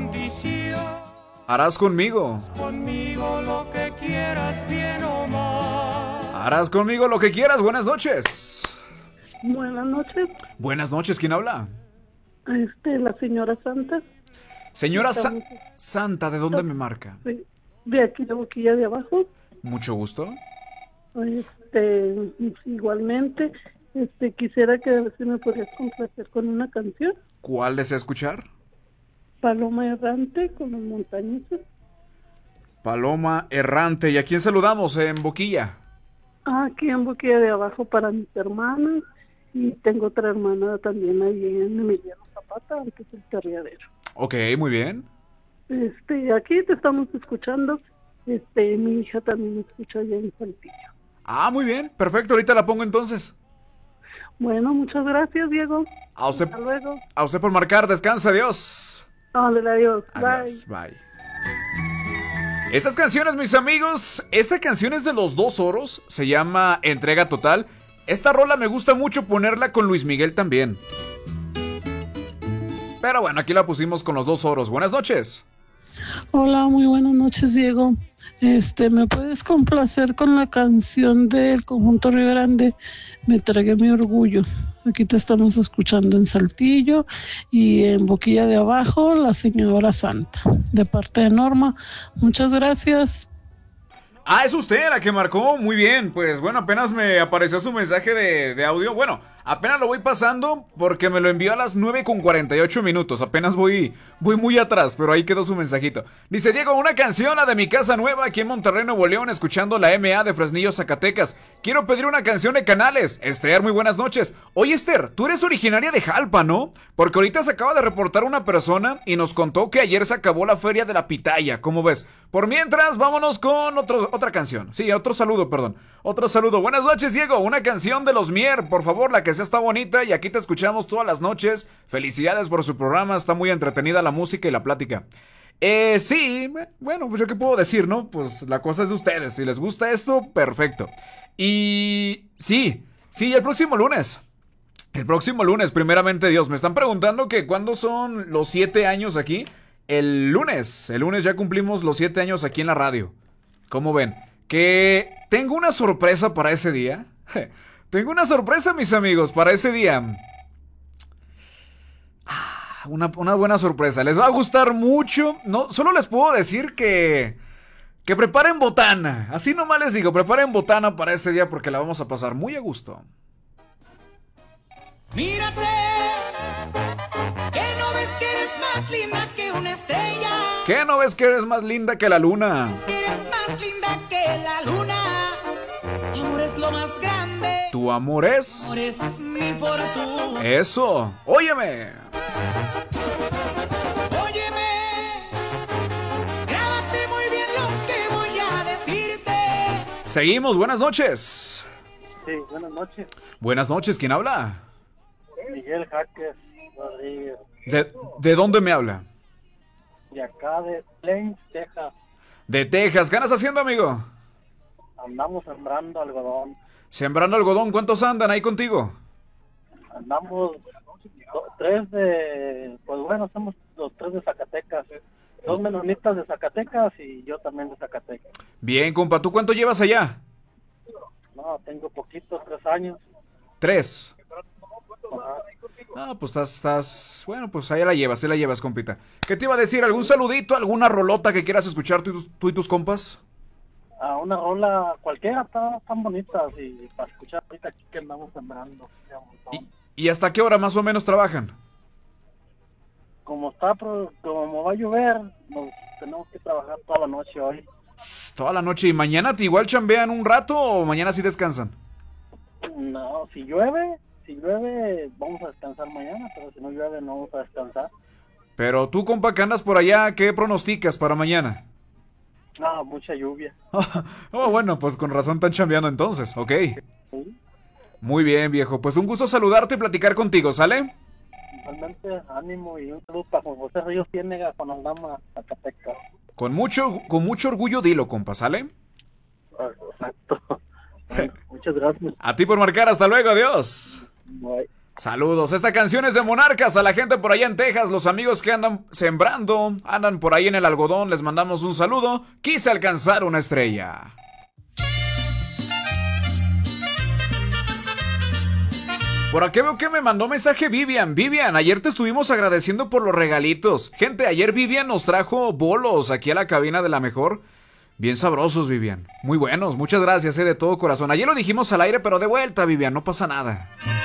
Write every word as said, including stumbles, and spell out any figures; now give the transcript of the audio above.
condición. Harás conmigo. Conmigo lo que quieras, bien o mal. Harás conmigo lo que quieras. Buenas noches. Buenas noches. Buenas noches, ¿quién habla? Este, la señora Santa. Señora Sa Santa, ¿de dónde me marca? Sí, de aquí de Boquilla de Abajo. Mucho gusto. Este, igualmente, este, quisiera que a ver si me podrías complacer con una canción. ¿Cuál desea escuchar? Paloma Errante con los montañitos. Paloma Errante. ¿Y a quién saludamos en Boquilla? Ah, aquí en Boquilla de Abajo para mis hermanas. Y tengo otra hermana también ahí en Emiliano Zapata, antes del Terriadero. Ok, muy bien. Este, aquí te estamos escuchando. Este, mi hija también me escucha allá en Saltillo. Ah, muy bien, perfecto, ahorita la pongo entonces. Bueno, muchas gracias, Diego. A usted, Hasta luego. A usted por marcar, descansa, adiós. Ándale, adiós. Adiós, bye. bye. Estas canciones, mis amigos, esta canción es de Los Dos Oros, se llama Entrega Total. Esta rola me gusta mucho ponerla con Luis Miguel también. Pero bueno, aquí la pusimos con Los Dos Oros. Buenas noches. Hola, muy buenas noches, Diego. Este, ¿me puedes complacer con la canción del conjunto Río Grande? Me tragué mi orgullo. Aquí te estamos escuchando en Saltillo y en Boquilla de Abajo, la señora Santa, de parte de Norma. Muchas gracias. Ah, es usted la que marcó, muy bien. Pues bueno, apenas me apareció su mensaje de, de audio. Bueno, apenas lo voy pasando porque me lo envió a las nueve con cuarenta y ocho minutos. Apenas voy, voy muy atrás, pero ahí quedó su mensajito. Dice: Diego, una canción, la de Mi Casa Nueva, aquí en Monterrey, Nuevo León, escuchando la M A de Fresnillo, Zacatecas. Quiero pedir una canción de Canales. Esther, muy buenas noches. Oye, Esther, tú eres originaria de Jalpa, ¿no? Porque ahorita se acaba de reportar una persona y nos contó que ayer se acabó la feria de la pitaya. ¿Cómo ves? Por mientras, vámonos con otro, otra canción. Sí, otro saludo, perdón. Otro saludo. Buenas noches, Diego. Una canción de los Mier, por favor, la que sea está bonita y aquí te escuchamos todas las noches. Felicidades por su programa, está muy entretenida la música y la plática. Eh, sí, bueno, pues yo qué puedo decir, ¿no? Pues la cosa es de ustedes. Si les gusta esto, perfecto. Y sí, sí, el próximo lunes. El próximo lunes, primeramente Dios. Me están preguntando que cuándo son los siete años aquí. El lunes, el lunes ya cumplimos los siete años aquí en la radio. ¿Cómo ven? Que tengo una sorpresa para ese día. Tengo una sorpresa, mis amigos, para ese día. Ah, una, una buena sorpresa. Les va a gustar mucho. No, solo les puedo decir que... Que preparen botana. Así nomás les digo, preparen botana para ese día porque la vamos a pasar muy a gusto. Mírate, que no ves que eres más linda que una estrella. ¿Qué no ves que eres más linda que la luna? Que eres más linda que la luna. Tu amor es lo más grande. Tu amor es... Tu amor es mi fortuna. Eso, óyeme. Óyeme, grábate muy bien lo que voy a decirte. Seguimos, buenas noches. Sí, buenas noches. Buenas noches, ¿quién habla? Miguel Jaques Rodríguez. ¿De, ¿De dónde me habla? De acá de Plains, Texas. De Texas, ¿qué andas haciendo, amigo? Andamos sembrando algodón. Sembrando algodón, ¿cuántos andan ahí contigo? Andamos do, tres de... Pues bueno, somos los tres de Zacatecas. Dos menonitas de Zacatecas y yo también de Zacatecas. Bien, compa, ¿tú cuánto llevas allá? No, tengo poquito, tres años. Tres. Ajá. Ah, pues estás, estás... Bueno, pues ahí la llevas, ahí la llevas, compita. ¿Qué te iba a decir? ¿Algún saludito, alguna rolota que quieras escuchar tú, y tus- tú y tus compas? Ah, una rola cualquiera, está tan bonitas y para escuchar ahorita aquí que andamos sembrando. ¿Y, ¿Y hasta qué hora más o menos trabajan? Como está, pro- como va a llover, nos tenemos que trabajar toda la noche hoy. Sss, toda la noche. ¿Y mañana te igual chambean un rato o mañana sí descansan? No, si llueve, si llueve vamos a descansar mañana, pero si no llueve no vamos a descansar. Pero tú, compa, que andas por allá, ¿qué pronosticas para mañana? No, mucha lluvia. Oh, bueno, pues con razón están chambeando entonces, ok. Sí. Muy bien, viejo. Pues un gusto saludarte y platicar contigo, ¿sale? Realmente ánimo y un saludo para Juan José Ríos Ciénega con Aldama Zacatecas. Con mucho, con mucho orgullo dilo, compa, ¿sale? Exacto. Bueno, muchas gracias. A ti por marcar, hasta luego, adiós. Bye. Saludos, esta canción es de Monarcas, a la gente por allá en Texas, los amigos que andan sembrando, andan por ahí en el algodón, les mandamos un saludo. Quise alcanzar una estrella. Por aquí veo que me mandó mensaje Vivian. Vivian, ayer te estuvimos agradeciendo por los regalitos. Gente, ayer Vivian nos trajo bolos aquí a la cabina de La Mejor. Bien sabrosos, Vivian. Muy buenos, muchas gracias, eh, de todo corazón. Ayer lo dijimos al aire, pero de vuelta, Vivian, no pasa nada.